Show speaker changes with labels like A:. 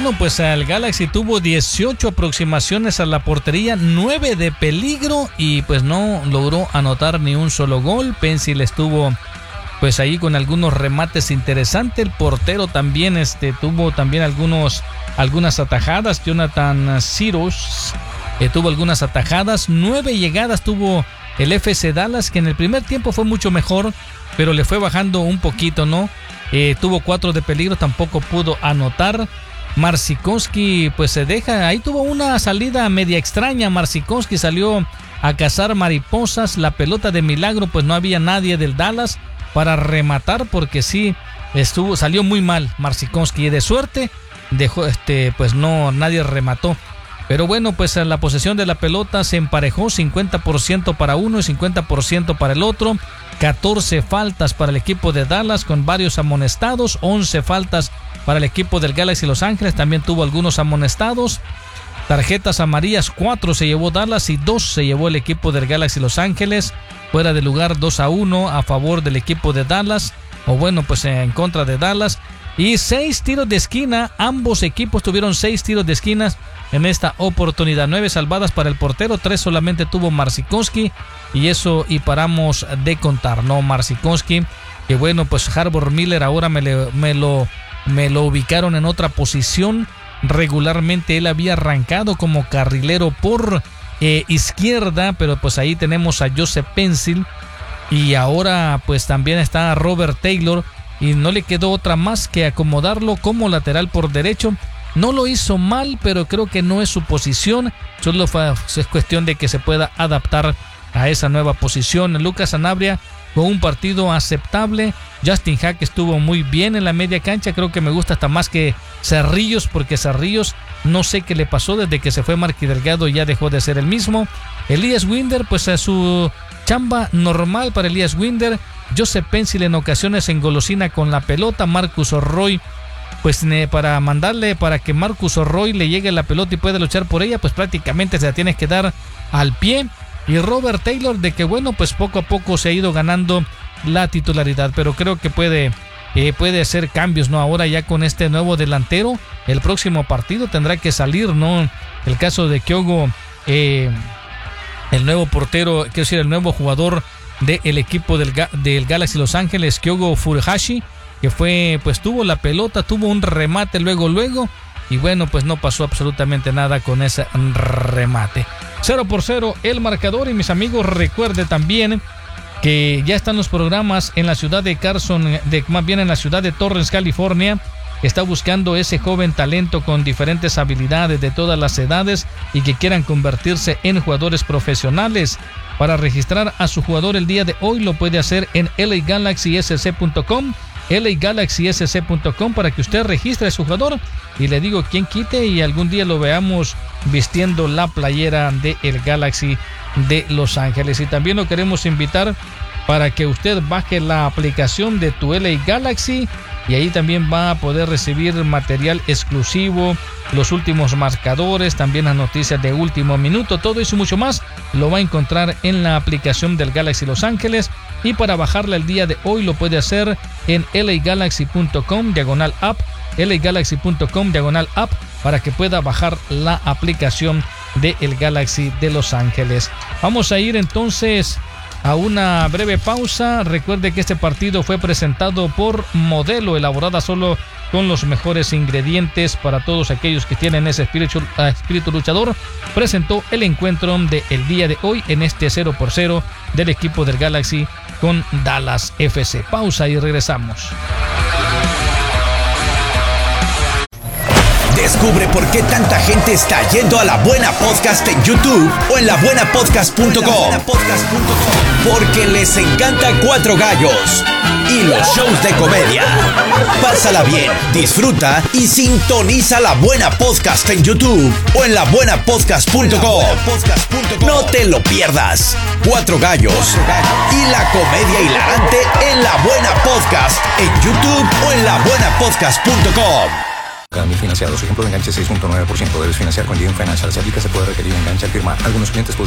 A: bueno, pues el Galaxy tuvo 18 aproximaciones a la portería, 9 de peligro y pues no logró anotar ni un solo gol. Pencil estuvo pues ahí con algunos remates interesantes. El portero también tuvo también algunas atajadas. Jonathan Siros tuvo algunas atajadas. 9 llegadas tuvo el FC Dallas, que en el primer tiempo fue mucho mejor, pero le fue bajando un poquito, ¿no? Tuvo 4 de peligro, tampoco pudo anotar. Marcinkowski pues se deja, ahí tuvo una salida media extraña. Marcinkowski salió a cazar mariposas, la pelota de milagro, pues no había nadie del Dallas para rematar, porque sí salió muy mal Marcinkowski, y de suerte dejó pues no, nadie remató. Pero bueno, pues la posesión de la pelota se emparejó, 50% para uno y 50% para el otro. 14 faltas para el equipo de Dallas con varios amonestados, 11 faltas para el equipo del Galaxy Los Ángeles, también tuvo algunos amonestados. Tarjetas amarillas, 4 se llevó Dallas y 2 se llevó el equipo del Galaxy Los Ángeles. Fuera de lugar 2-1 a favor del equipo de Dallas, o bueno, pues en contra de Dallas. Y 6 tiros de esquina, ambos equipos tuvieron 6 tiros de esquina en esta oportunidad. 9 salvadas para el portero, 3 solamente tuvo Marcinkowski, y paramos de contar, ¿no? Marcinkowski, que bueno, pues Harbour Miller ahora me lo ubicaron en otra posición. Regularmente él había arrancado como carrilero por izquierda, pero pues ahí tenemos a Joseph Pencil, y ahora pues también está Robert Taylor, y no le quedó otra más que acomodarlo como lateral por derecho. No lo hizo mal, pero creo que no es su posición. Solo es cuestión de que se pueda adaptar a esa nueva posición. Lucas Sanabria con un partido aceptable. Justin Hack estuvo muy bien en la media cancha. Creo que me gusta hasta más que Cerrillos, porque Cerrillos no sé qué le pasó desde que se fue Marky Delgado, ya dejó de ser el mismo. Elias Winder, pues a su chamba normal para Elias Winder. Joseph Pencil en ocasiones engolosina con la pelota. Marcus Orroy, pues para que Marcus Orroy le llegue la pelota y pueda luchar por ella, pues prácticamente se la tiene que dar al pie. Y Robert Taylor, de que bueno, pues poco a poco se ha ido ganando la titularidad, pero creo que puede hacer cambios, ¿no? Ahora ya con este nuevo delantero, el próximo partido tendrá que salir, ¿no? El caso de Kyogo, el nuevo portero, quiero decir, el nuevo jugador del equipo del Galaxy Los Ángeles, Kyogo Furuhashi, que pues tuvo la pelota, tuvo un remate luego, y bueno, pues no pasó absolutamente nada con ese remate. 0-0 el marcador. Y mis amigos, recuerde también que ya están los programas en la ciudad de Carson, más bien en la ciudad de Torrance, California, que está buscando ese joven talento con diferentes habilidades de todas las edades y que quieran convertirse en jugadores profesionales. Para registrar a su jugador el día de hoy lo puede hacer en LAGalaxySC.com, LAGalaxySC.com, para que usted registre a su jugador, y le digo, quién quite y algún día lo veamos vistiendo la playera de el Galaxy de Los Ángeles. Y también lo queremos invitar para que usted baje la aplicación de tu LA Galaxy, y ahí también va a poder recibir material exclusivo, los últimos marcadores, también las noticias de último minuto. Todo eso y mucho más lo va a encontrar en la aplicación del Galaxy Los Ángeles, y para bajarla el día de hoy lo puede hacer en LAGalaxy.com/app, LAGalaxy.com/app, para que pueda bajar la aplicación de el Galaxy de Los Ángeles. Vamos a ir entonces a una breve pausa. Recuerde que este partido fue presentado por Modelo, elaborada solo con los mejores ingredientes para todos aquellos que tienen ese espíritu luchador. Presentó el encuentro del día de hoy en este 0-0 del equipo del Galaxy con Dallas FC. Pausa y regresamos.
B: Descubre por qué tanta gente está yendo a La Buena Podcast en YouTube o en labuenapodcast.com. Porque les encanta Cuatro Gallos y los shows de comedia. Pásala bien, disfruta y sintoniza La Buena Podcast en YouTube o en labuenapodcast.com. No te lo pierdas. Cuatro Gallos y la comedia hilarante en La Buena Podcast en YouTube o en labuenapodcast.com.
C: Academy financiado, su ejemplo de enganche 6.9%. Debes financiar con GM Financial. Se aplica, se puede requerir enganche al firmar. Algunos clientes podrían